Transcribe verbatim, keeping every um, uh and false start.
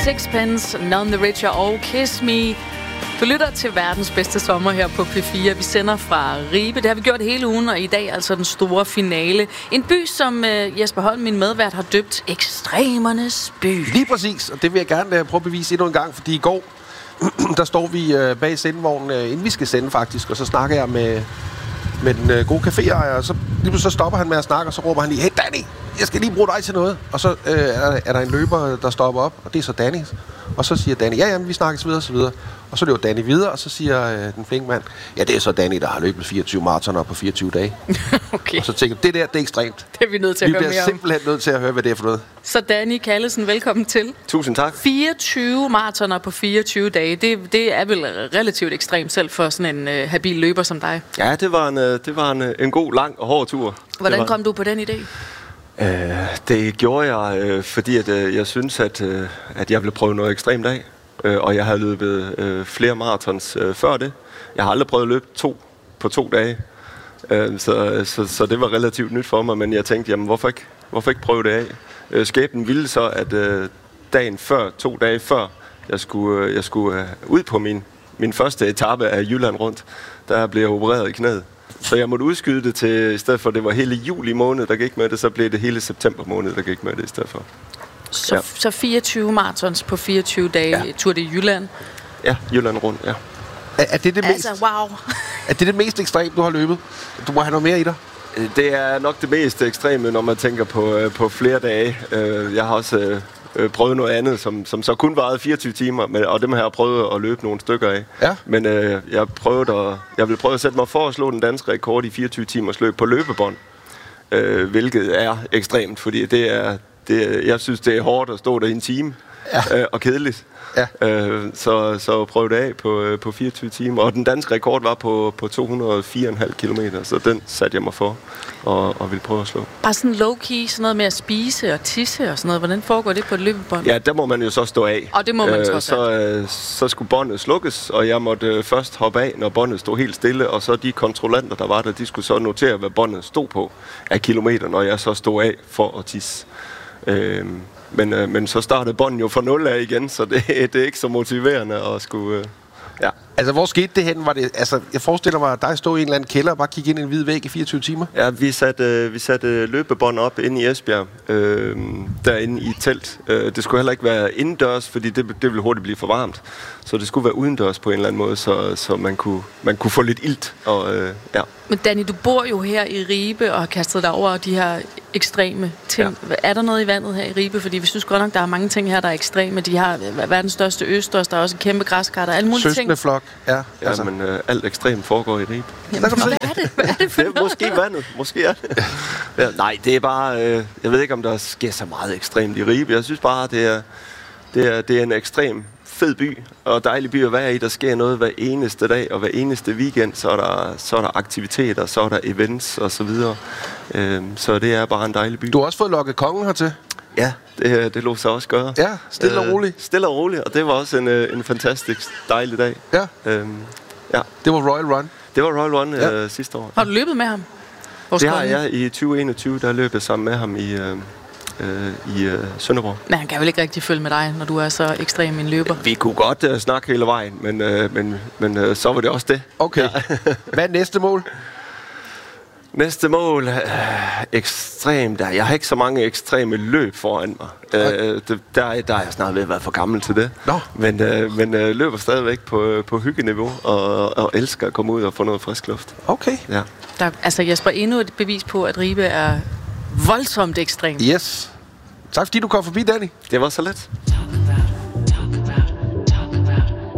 Sixpence, None the Richer og Kiss Me. Du lytter til verdens bedste sommer her på P fire. Vi sender fra Ribe. Det har vi gjort hele ugen, og i dag altså den store finale. En by, som uh, Jesper Holm, min medvært, har døbt Ekstremernes by. Lige præcis, og det vil jeg gerne uh, prøve at bevise endnu en gang, fordi i går, der står vi uh, bag sendevognen, uh, inden vi skal sende faktisk, og så snakker jeg med, med den uh, gode caféejer, og så, så stopper han med at snakke, og så råber han lige, hey Danny, jeg skal lige bruge dig til noget. Og så uh, er, er der en løber, der stopper op, og det er så Danny. Og så siger Danny, ja, jamen, vi snakkes videre og så videre. Og så løber Danny videre, og så siger øh, den flinke mand, ja, det er så Danny, der har løbet fireogtyve maratoner på fireogtyve dage. Okay. Og så tænker jeg, det der, det er ekstremt. Det er vi nødt til at vi høre mere om. Vi bliver simpelthen nødt til at høre, hvad det er for noget. Så Danny Callesen, velkommen til. Tusind tak. fireogtyve maratoner på fireogtyve dage, det, det er vel relativt ekstremt selv for sådan en øh, habil løber som dig. Ja, det var en, det var en, en god, lang og hård tur. Hvordan var... kom du på den idé? Uh, det gjorde jeg, uh, fordi at, uh, jeg synes, at, uh, at jeg ville prøve noget ekstremt af. Uh, og jeg har løbet uh, flere marathons uh, før det. Jeg har aldrig prøvet at løbe to på to dage. Uh, så, så, så det var relativt nyt for mig, men jeg tænkte, jamen hvorfor ikke, hvorfor ikke prøve det af? Uh, skæbnen ville så, at uh, dagen før, to dage før, jeg skulle, uh, jeg skulle uh, ud på min, min første etape af Jylland rundt, der blev jeg opereret i knæet. Så jeg måtte udskyde det til, i stedet for, det var hele juli måned, der gik med det, så blev det hele september måned, der gik med det i stedet for. Så, ja. så fireogtyve marathons på fireogtyve dage, ja. Tur det i Jylland? Ja, Jylland rundt, ja. Er, er, det det mest, altså, wow. er det det mest ekstreme, du har løbet? Du må have noget mere i dig? Det er nok det mest ekstreme, når man tænker på, på flere dage. Jeg har også øh, prøvet noget andet, som, som så kun varede fireogtyve timer, men, og dem har jeg prøvet at løbe nogle stykker af. Ja. Men øh, jeg, prøvede at, jeg vil prøve at sætte mig for at slå den danske rekord i fireogtyve timers løb på løbebånd, øh, hvilket er ekstremt, fordi det er, det, jeg synes, det er hårdt at stå der i en time, ja. øh, og kedeligt. Ja. Øh, så, så prøvede det af på, øh, på fireogtyve timer, og den danske rekord var på, på to hundrede og fire komma fem kilometer, så den satte jeg mig for og, og ville prøve at slå. Bare sådan low-key, sådan noget med at spise og tisse og sådan noget. Hvordan foregår det på et løbebånd? Ja, der må man jo så stå af. Og det må man øh, så, øh, så skulle båndet slukkes, og jeg måtte øh, først hoppe af, når båndet stod helt stille, og så de kontrollanter, der var der, de skulle så notere, hvad båndet stod på af kilometer, når jeg så stod af for at tisse. Øh, Men, øh, men så startede bånden jo fra nul af igen, så det, det er ikke så motiverende at skulle... Øh, ja. Altså, hvor skete det hen? Var det, altså, jeg forestiller mig, at dig stod i en eller anden kælder og bare kigge ind i en hvid væg i fireogtyve timer? Ja, vi satte, øh, vi satte løbebånd op inde i Esbjerg, øh, derinde i et telt. Øh, det skulle heller ikke være indendørs, fordi det, det ville hurtigt blive for varmt. Så det skulle være udendørs på en eller anden måde, så, så man, kunne, man kunne få lidt ilt. Og, øh, ja. Men Danny, du bor jo her i Ribe og har kastet dig over de her ekstreme ting. Ja. Er der noget i vandet her i Ribe? Fordi vi synes godt nok, der er mange ting her, der er ekstreme. De har verdens største østers, der er også en kæmpe græskar, der er alle mulige ting. Søskende flok, ja. Ja, altså. Men øh, alt ekstremt foregår i Ribe. Jamen, hvad er det? Hvad er det for det er måske vandet. Måske er det. Ja, nej, det er bare... Øh, jeg ved ikke, om der sker så meget ekstremt i Ribe. Jeg synes bare, det er, det er, det er en ekstrem fed by, og dejlig by at være i. Der sker noget hver eneste dag, og hver eneste weekend, så er der, så er der aktiviteter, så er der events og så videre. Øhm, så det er bare en dejlig by. Du har også fået lokket kongen hertil? Ja, det, det lå sig også gøre. Ja, stille og roligt. Øh, stille og roligt, og det var også en, en fantastisk dejlig dag. Ja. Øhm, ja. Det var Royal Run? Det var Royal Run ja. øh, sidste år. Har du løbet med ham? Det har jeg i tyve enogtyve, der løb jeg sammen med ham i... Øh, i øh, Sønderborg. Men han kan vel ikke rigtig følge med dig, når du er så ekstrem en løber? Vi kunne godt øh, snakke hele vejen, men, øh, men, men øh, så var det også det. Okay. Ja. Hvad er næste mål? Næste mål øh, ekstremt. Der. Jeg har ikke så mange ekstreme løb foran mig. Okay. Øh, det, der, der er jeg snart ved at være for gammel til det. Nå. Men, øh, men øh, løber stadigvæk på, på hyggeniveau og, og elsker at komme ud og få noget frisk luft. Okay. Ja. Der, altså Jesper, endnu et bevis på, at Ribe er voldsomt ekstremt. Yes. Tak fordi du kom forbi, Danny. Det var så let.